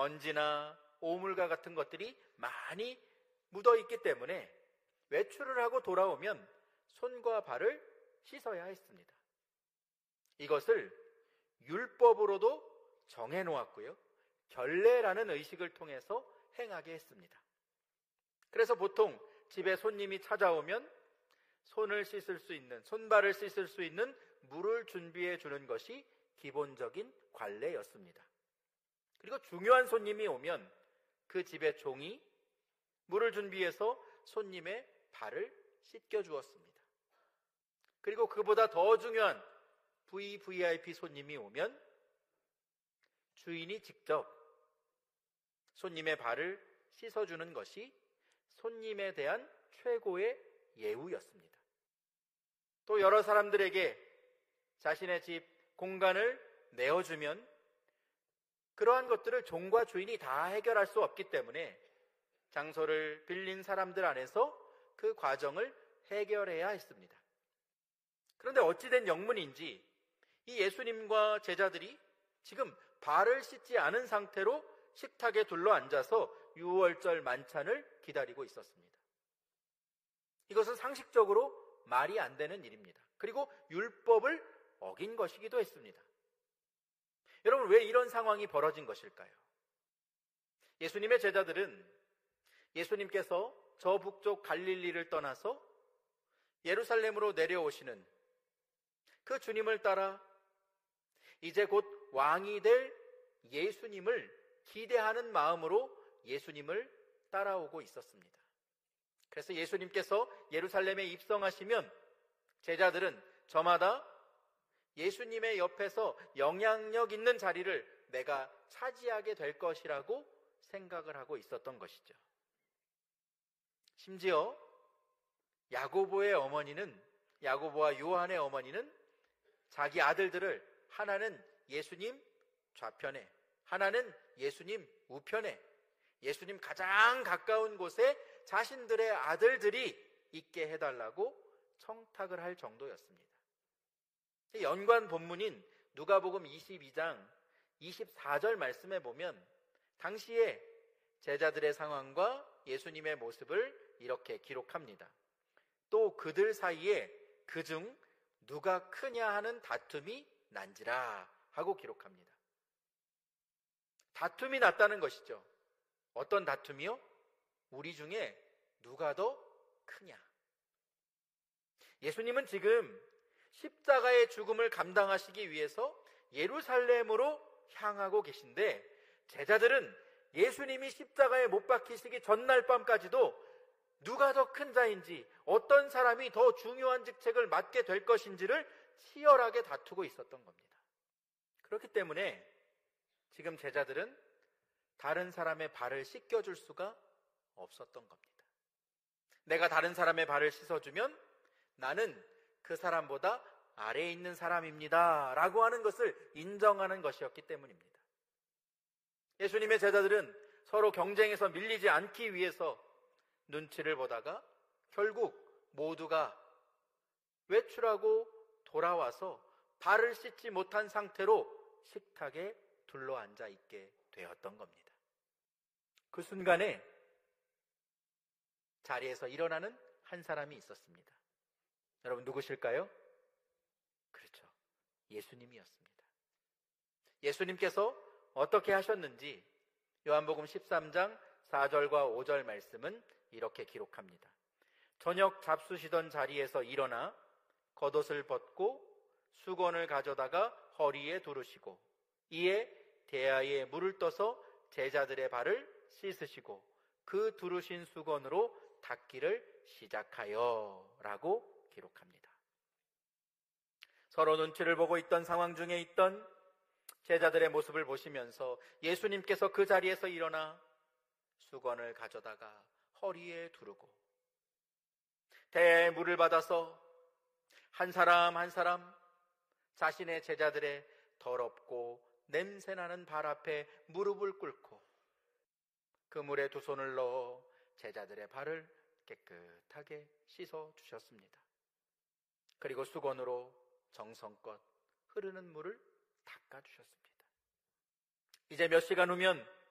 먼지나 오물과 같은 것들이 많이 묻어 있기 때문에 외출을 하고 돌아오면 손과 발을 씻어야 했습니다. 이것을 율법으로도 정해놓았고요, 결례라는 의식을 통해서 행하게 했습니다. 그래서 보통 집에 손님이 찾아오면 손을 씻을 수 있는, 손발을 씻을 수 있는 물을 준비해 주는 것이 기본적인 관례였습니다. 그리고 중요한 손님이 오면 그 집의 종이 물을 준비해서 손님의 발을 씻겨 주었습니다. 그리고 그보다 더 중요한 VVIP 손님이 오면 주인이 직접 손님의 발을 씻어주는 것이 손님에 대한 최고의 예우였습니다. 또 여러 사람들에게 자신의 집 공간을 내어주면 그러한 것들을 종과 주인이 다 해결할 수 없기 때문에 장소를 빌린 사람들 안에서 그 과정을 해결해야 했습니다. 그런데 어찌된 영문인지 이 예수님과 제자들이 지금 발을 씻지 않은 상태로 식탁에 둘러앉아서 유월절 만찬을 기다리고 있었습니다. 이것은 상식적으로 말이 안 되는 일입니다. 그리고 율법을 어긴 것이기도 했습니다. 여러분, 왜 이런 상황이 벌어진 것일까요? 예수님의 제자들은 예수님께서 저 북쪽 갈릴리를 떠나서 예루살렘으로 내려오시는 그 주님을 따라 이제 곧 왕이 될 예수님을 기대하는 마음으로 예수님을 따라오고 있었습니다. 그래서 예수님께서 예루살렘에 입성하시면 제자들은 저마다 예수님의 옆에서 영향력 있는 자리를 내가 차지하게 될 것이라고 생각을 하고 있었던 것이죠. 심지어 야고보와 요한의 어머니는 자기 아들들을 하나는 예수님 좌편에, 하나는 예수님 우편에, 예수님 가장 가까운 곳에 자신들의 아들들이 있게 해달라고 청탁을 할 정도였습니다. 연관 본문인 누가복음 22장 24절 말씀에 보면 당시에 제자들의 상황과 예수님의 모습을 이렇게 기록합니다. 또 그들 사이에 그중 누가 크냐 하는 다툼이 난지라 하고 기록합니다. 다툼이 났다는 것이죠. 어떤 다툼이요? 우리 중에 누가 더 크냐. 예수님은 지금 십자가의 죽음을 감당하시기 위해서 예루살렘으로 향하고 계신데 제자들은 예수님이 십자가에 못 박히시기 전날 밤까지도 누가 더 큰 자인지, 어떤 사람이 더 중요한 직책을 맡게 될 것인지를 치열하게 다투고 있었던 겁니다. 그렇기 때문에 지금 제자들은 다른 사람의 발을 씻겨줄 수가 없었던 겁니다. 내가 다른 사람의 발을 씻어주면 나는 그 사람보다 아래에 있는 사람입니다 라고 하는 것을 인정하는 것이었기 때문입니다. 예수님의 제자들은 서로 경쟁에서 밀리지 않기 위해서 눈치를 보다가 결국 모두가 외출하고 돌아와서 발을 씻지 못한 상태로 식탁에 둘러앉아 있게 되었던 겁니다. 그 순간에 자리에서 일어나는 한 사람이 있었습니다. 여러분 누구실까요? 그렇죠. 예수님이었습니다. 예수님께서 어떻게 하셨는지 요한복음 13장 4절과 5절 말씀은 이렇게 기록합니다. 저녁 잡수시던 자리에서 일어나 겉옷을 벗고 수건을 가져다가 허리에 두르시고 이에 대야에 물을 떠서 제자들의 발을 씻으시고 그 두르신 수건으로 닦기를 시작하여 라고 기록합니다. 서로 눈치를 보고 있던 상황 중에 있던 제자들의 모습을 보시면서 예수님께서 그 자리에서 일어나 수건을 가져다가 허리에 두르고 대야에 물을 받아서 한 사람 한 사람 자신의 제자들의 더럽고 냄새나는 발 앞에 무릎을 꿇고 그 물에 두 손을 넣어 제자들의 발을 깨끗하게 씻어 주셨습니다. 그리고 수건으로 정성껏 흐르는 물을 닦아 주셨습니다. 이제 몇 시간 후면